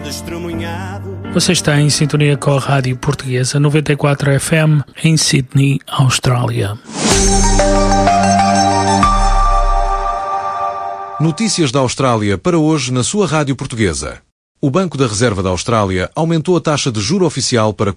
testemunhado. Você está em sintonia com a Rádio Portuguesa 94 FM em Sydney, Austrália. Notícias da Austrália para hoje na sua Rádio Portuguesa. O Banco da Reserva da Austrália aumentou a taxa de juro oficial para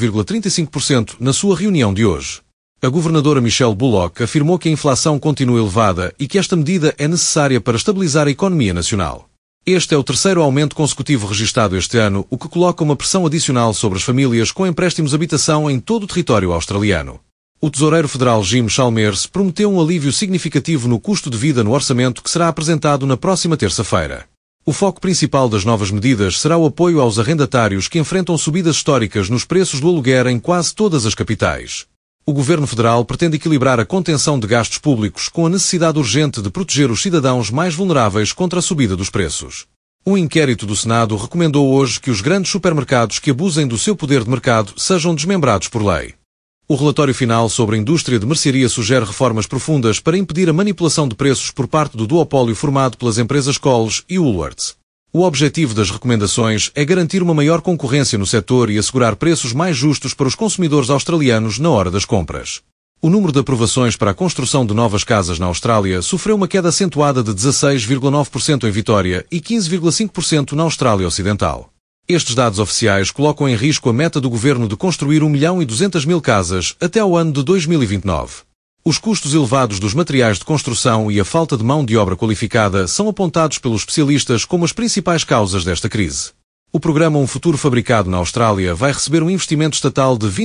4,35% na sua reunião de hoje. A governadora Michelle Bullock afirmou que a inflação continua elevada e que esta medida é necessária para estabilizar a economia nacional. Este é o terceiro aumento consecutivo registado este ano, o que coloca uma pressão adicional sobre as famílias com empréstimos de habitação em todo o território australiano. O tesoureiro federal Jim Chalmers prometeu um alívio significativo no custo de vida no orçamento que será apresentado na próxima terça-feira. O foco principal das novas medidas será o apoio aos arrendatários que enfrentam subidas históricas nos preços do aluguer em quase todas as capitais. O governo federal pretende equilibrar a contenção de gastos públicos com a necessidade urgente de proteger os cidadãos mais vulneráveis contra a subida dos preços. Um inquérito do Senado recomendou hoje que os grandes supermercados que abusem do seu poder de mercado sejam desmembrados por lei. O relatório final sobre a indústria de mercearia sugere reformas profundas para impedir a manipulação de preços por parte do duopólio formado pelas empresas Coles e Woolworths. O objetivo das recomendações é garantir uma maior concorrência no setor e assegurar preços mais justos para os consumidores australianos na hora das compras. O número de aprovações para a construção de novas casas na Austrália sofreu uma queda acentuada de 16,9% em Vitória e 15,5% na Austrália Ocidental. Estes dados oficiais colocam em risco a meta do governo de construir 1.200.000 casas até ao ano de 2029. Os custos elevados dos materiais de construção e a falta de mão de obra qualificada são apontados pelos especialistas como as principais causas desta crise. O programa Um Futuro Fabricado na Austrália vai receber um investimento estatal de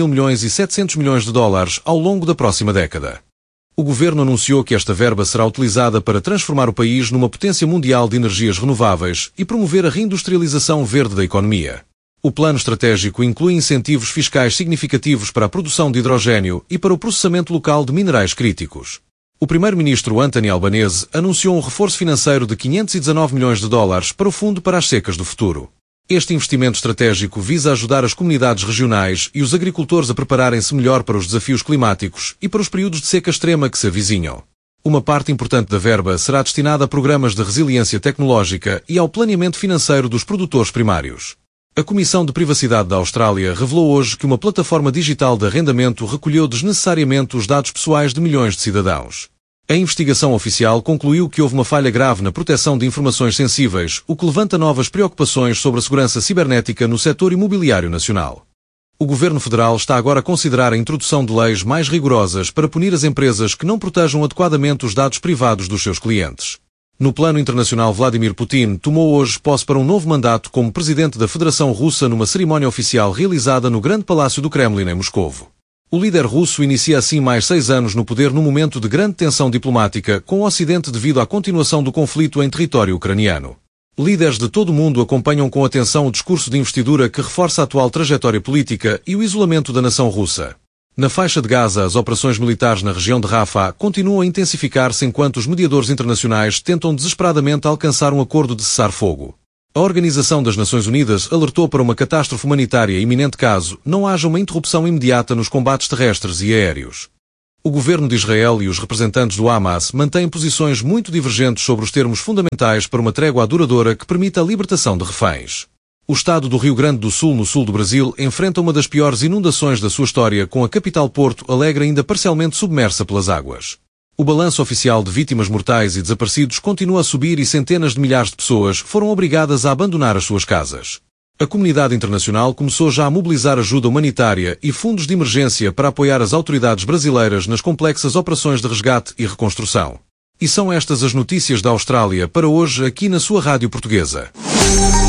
22.700 milhões de dólares ao longo da próxima década. O governo anunciou que esta verba será utilizada para transformar o país numa potência mundial de energias renováveis e promover a reindustrialização verde da economia. O plano estratégico inclui incentivos fiscais significativos para a produção de hidrogênio e para o processamento local de minerais críticos. O primeiro-ministro Anthony Albanese anunciou um reforço financeiro de 519 milhões de dólares para o Fundo para as Secas do Futuro. Este investimento estratégico visa ajudar as comunidades regionais e os agricultores a prepararem-se melhor para os desafios climáticos e para os períodos de seca extrema que se avizinham. Uma parte importante da verba será destinada a programas de resiliência tecnológica e ao planeamento financeiro dos produtores primários. A Comissão de Privacidade da Austrália revelou hoje que uma plataforma digital de arrendamento recolheu desnecessariamente os dados pessoais de milhões de cidadãos. A investigação oficial concluiu que houve uma falha grave na proteção de informações sensíveis, o que levanta novas preocupações sobre a segurança cibernética no setor imobiliário nacional. O governo federal está agora a considerar a introdução de leis mais rigorosas para punir as empresas que não protejam adequadamente os dados privados dos seus clientes. No plano internacional, Vladimir Putin tomou hoje posse para um novo mandato como presidente da Federação Russa numa cerimónia oficial realizada no Grande Palácio do Kremlin em Moscovo. O líder russo inicia assim mais 6 anos no poder num momento de grande tensão diplomática com o Ocidente devido à continuação do conflito em território ucraniano. Líderes de todo o mundo acompanham com atenção o discurso de investidura que reforça a atual trajetória política e o isolamento da nação russa. Na faixa de Gaza, as operações militares na região de Rafah continuam a intensificar-se enquanto os mediadores internacionais tentam desesperadamente alcançar um acordo de cessar-fogo. A Organização das Nações Unidas alertou para uma catástrofe humanitária iminente caso não haja uma interrupção imediata nos combates terrestres e aéreos. O governo de Israel e os representantes do Hamas mantêm posições muito divergentes sobre os termos fundamentais para uma trégua duradoura que permita a libertação de reféns. O estado do Rio Grande do Sul, no sul do Brasil, enfrenta uma das piores inundações da sua história, com a capital Porto Alegre ainda parcialmente submersa pelas águas. O balanço oficial de vítimas mortais e desaparecidos continua a subir e centenas de milhares de pessoas foram obrigadas a abandonar as suas casas. A comunidade internacional começou já a mobilizar ajuda humanitária e fundos de emergência para apoiar as autoridades brasileiras nas complexas operações de resgate e reconstrução. E são estas as notícias da Austrália para hoje aqui na sua Rádio Portuguesa.